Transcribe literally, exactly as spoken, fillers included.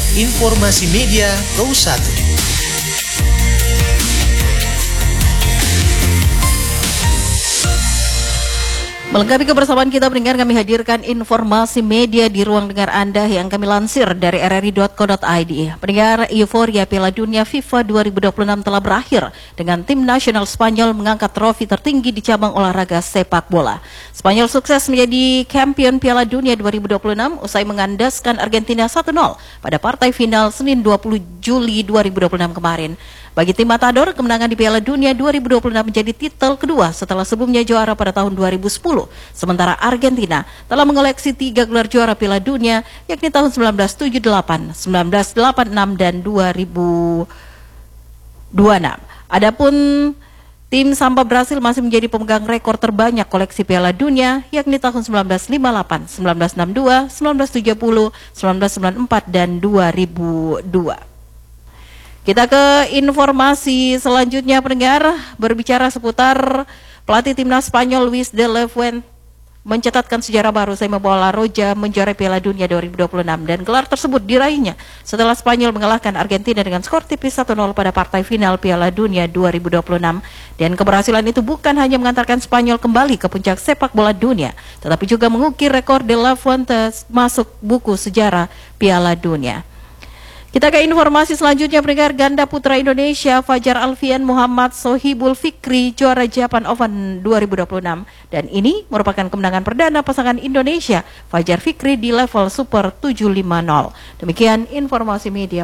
Informasi Media Pro satu. Melengkapi kebersamaan kita pendengar, kami hadirkan informasi media di ruang dengar Anda yang kami lansir dari r r i dot co dot i d. Pendengar, euforia Piala Dunia FIFA dua ribu dua puluh enam telah berakhir dengan tim nasional Spanyol mengangkat trofi tertinggi di cabang olahraga sepak bola. Spanyol sukses menjadi kampion Piala Dunia dua ribu dua puluh enam usai mengandaskan Argentina satu nol pada partai final Senin dua puluh Juli dua ribu dua puluh enam kemarin. Bagi tim Matador, kemenangan di Piala Dunia dua ribu dua puluh enam menjadi titel kedua setelah sebelumnya juara pada tahun dua ribu sepuluh. Sementara Argentina telah mengoleksi tiga gelar juara Piala Dunia, yakni tahun seribu sembilan ratus tujuh puluh delapan, seribu sembilan ratus delapan puluh enam, dan dua ribu dua puluh enam. Adapun tim Samba Brasil masih menjadi pemegang rekor terbanyak koleksi Piala Dunia, yakni tahun seribu sembilan ratus lima puluh delapan, seribu sembilan ratus enam puluh dua, seribu sembilan ratus tujuh puluh, seribu sembilan ratus sembilan puluh empat, dan dua ribu dua. Kita ke informasi selanjutnya, pendengar, berbicara seputar pelatih timnas Spanyol Luis de la Fuente mencatatkan sejarah baru usai membawa La Roja menjuarai Piala Dunia dua ribu dua puluh enam, dan gelar tersebut diraihnya setelah Spanyol mengalahkan Argentina dengan skor tipis satu nol pada partai final Piala Dunia dua ribu dua puluh enam. Dan keberhasilan itu bukan hanya mengantarkan Spanyol kembali ke puncak sepak bola dunia, tetapi juga mengukir rekor de la Fuente masuk buku sejarah Piala Dunia. Kita ke informasi selanjutnya, pendengar. Ganda putra Indonesia Fajar Alfian Muhammad Sohibul Fikri juara Japan Open dua ribu dua puluh enam, dan ini merupakan kemenangan perdana pasangan Indonesia Fajar Fikri di level Super tujuh lima nol. Demikian informasi media.